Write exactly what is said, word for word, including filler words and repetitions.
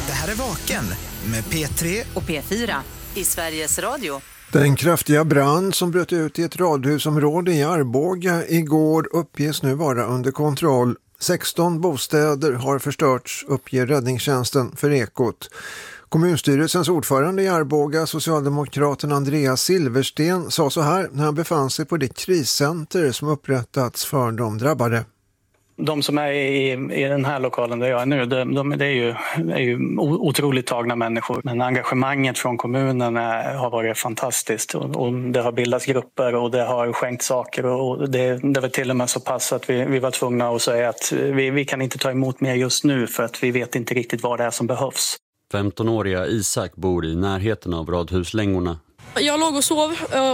Det här är Vaken med P tre och P fyra i Sveriges Radio. Den kraftiga brand som bröt ut i ett radhusområde i Arboga igår uppges nu vara under kontroll. sexton bostäder har förstörts, uppger räddningstjänsten för Ekot. Kommunstyrelsens ordförande i Arboga, socialdemokraten Andreas Silversten, sa så här när han befann sig på det kriscenter som upprättats för de drabbade. De som är i, i den här lokalen där jag är nu, de, de, det är ju, är ju otroligt tagna människor. Men engagemanget från kommunen är, har varit fantastiskt. Och, och det har bildats grupper och det har skänkt saker. Och det, det var till och med så pass att vi, vi var tvungna att säga att vi, vi kan inte ta emot mer just nu för att vi vet inte riktigt vad det är som behövs. femtonåriga Isak bor i närheten av radhuslängorna. Jag låg och sov